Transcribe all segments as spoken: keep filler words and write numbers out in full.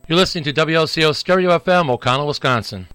You're listening to W L C O Stereo F M, O'Connell, Wisconsin.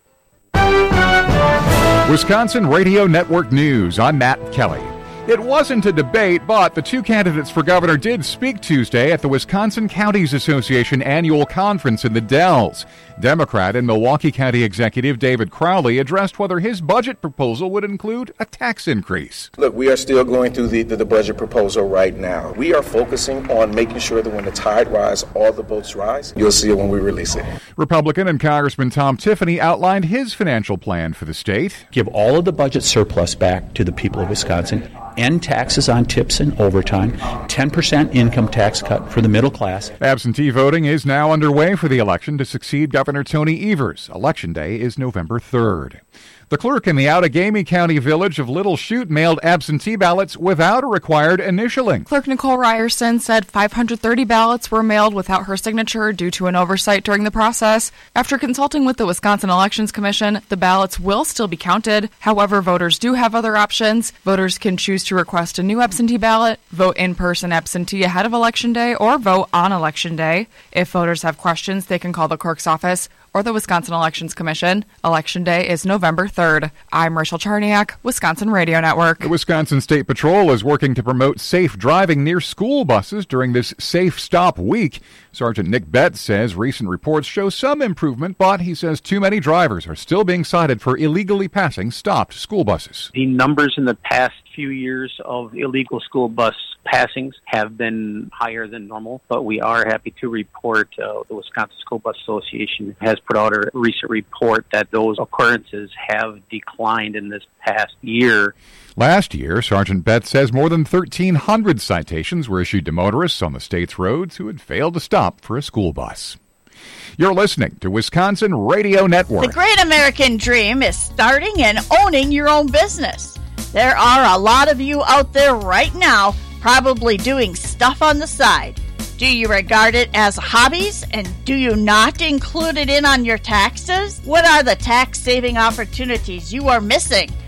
Wisconsin Radio Network News. I'm Matt Kelly. It wasn't a debate, but the two candidates for governor did speak Tuesday at the Wisconsin Counties Association annual conference in the Dells. Democrat and Milwaukee County Executive David Crowley addressed whether his budget proposal would include a tax increase. Look, we are still going through the, the, the budget proposal right now. We are focusing on making sure that when the tide rises, all the boats rise. You'll see it when we release it. Republican and Congressman Tom Tiffany outlined his financial plan for the state. Give all of the budget surplus back to the people of Wisconsin. End taxes on tips and overtime. ten percent income tax cut for the middle class. Absentee voting is now underway for the election to succeed Governor Tony Evers. Election day is November third. The clerk in the Outagamie County village of Little Chute mailed absentee ballots without a required initialing. Clerk Nicole Ryerson said five hundred thirty ballots were mailed without her signature due to an oversight during the process. After consulting with the Wisconsin Elections Commission, the ballots will still be counted. However, voters do have other options. Voters can choose to request a new absentee ballot, vote in-person absentee ahead of Election Day, or vote on Election Day. If voters have questions, they can call the clerk's office or the Wisconsin Elections Commission. Election Day is November third. I'm Rachel Charniak, Wisconsin Radio Network. The Wisconsin State Patrol is working to promote safe driving near school buses during this Safe Stop Week. Sergeant Nick Betts says recent reports show some improvement, but he says too many drivers are still being cited for illegally passing stopped school buses. The numbers in the past few years of illegal school bus passings have been higher than normal, but we are happy to report uh, the Wisconsin School Bus Association has put out a recent report that those occurrences have declined in this past year. Last year, Sergeant Betts says more than thirteen hundred citations were issued to motorists on the state's roads who had failed to stop for a school bus. You're listening to Wisconsin Radio Network. The great American dream is starting and owning your own business. There are a lot of you out there right now probably doing stuff on the side. Do you regard it as hobbies, and do you not include it in on your taxes? What are the tax-saving opportunities you are missing?